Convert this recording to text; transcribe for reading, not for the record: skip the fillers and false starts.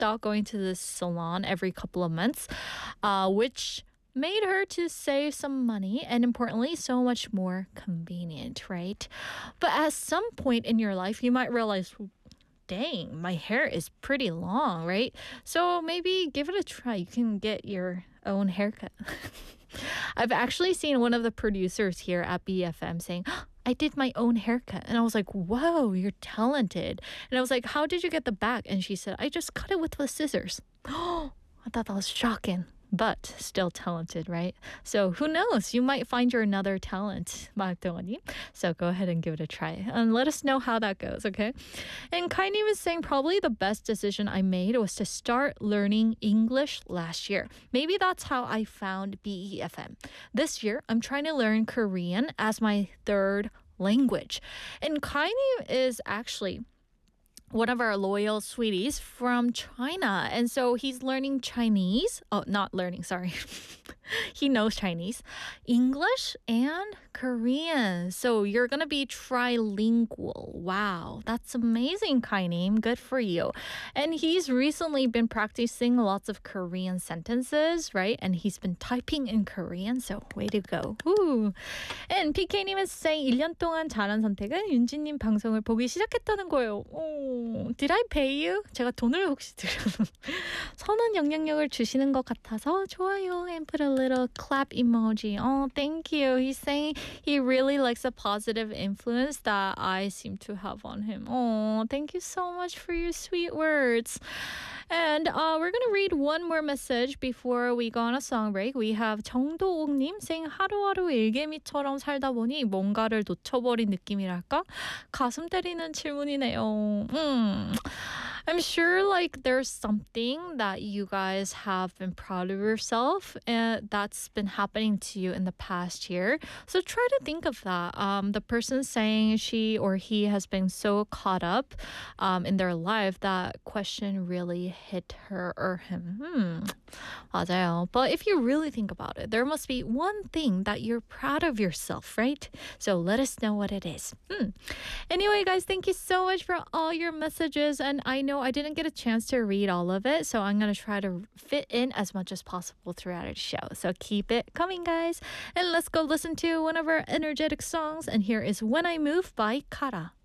stopped going to the salon every couple of months, which made her to save some money and importantly so much more convenient, right? But at some point in your life you might realize, dang, my hair is pretty long, right? So maybe give it a try. You can get your own haircut. I've actually seen one of the producers here at BFM saying, I did my own haircut. And I was like, whoa, you're talented. And I was like, how did you get the back? And she said, I just cut it with the scissors. I thought that was shocking. But still talented, right? So who knows? You might find your another talent, 마학동아님. So go ahead and give it a try and let us know how that goes, okay? And Kaini was saying probably the best decision I made was to start learning English last year. Maybe that's how I found BEFM. This year, I'm trying to learn Korean as my third language. And Kaini is actually one of our loyal sweeties from China. And so he's learning Chinese. Oh, not learning, sorry. He knows Chinese, English, and Korean. So you're going to be trilingual. Wow, that's amazing, Kainim. Good for you. And he's recently been practicing lots of Korean sentences, right? And he's been typing in Korean. So way to go. Ooh. And PK님 is saying 1년 동안 잘한 선택은 윤지님 방송을 보기 시작했다는 거예요. Oh, did I pay you? 제가 돈을 혹시 드려서 선한 영향력을 주시는 것 같아서 좋아요. And put a little clap emoji. Oh, thank you. He's saying he really likes the positive influence that I seem to have on him. Oh, thank you so much for your sweet words. And we're going to read one more message before we go on a song break. We have 정도옥님 saying 하루하루 일개미처럼 살다 보니 뭔가를 놓쳐버린 느낌이랄까? 가슴 때리는 질문이네요. I'm sure like there's something that you guys have been proud of yourself and that's been happening to you in the past year. So try to think of that. The person saying she or he has been so caught up in their life that question really hit her or him. 맞아요. But if you really think about it, there must be one thing that you're proud of yourself, right? So let us know what it is. Anyway, guys, thank you so much for all your messages. And I know I didn't get a chance to read all of it, so I'm going to try to fit in as much as possible throughout the show. So keep it coming, guys. And let's go listen to one of our energetic songs. And here is When I Move by Kara.